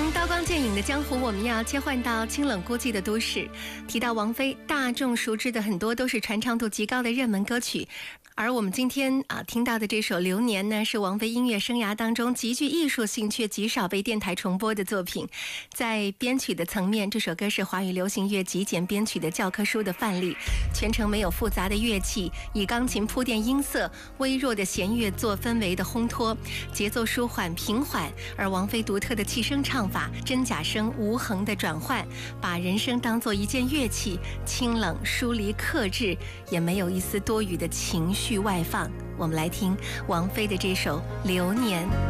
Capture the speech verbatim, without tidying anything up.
从刀光剑影的江湖，我们要切换到清冷孤寂的都市。提到王菲，大众熟知的很多都是传唱度极高的热门歌曲。而我们今天啊听到的这首《流年》呢，是王菲音乐生涯当中极具艺术性却极少被电台重播的作品。在编曲的层面，这首歌是华语流行乐极简编曲的教科书的范例，全程没有复杂的乐器，以钢琴铺垫音色，微弱的弦乐做氛围的烘托，节奏舒缓平缓。而王菲独特的气声唱法，真假声无痕的转换，把人声当作一件乐器，清冷疏离克制，也没有一丝多余的情绪外放。我们来听王菲的这首《流年》。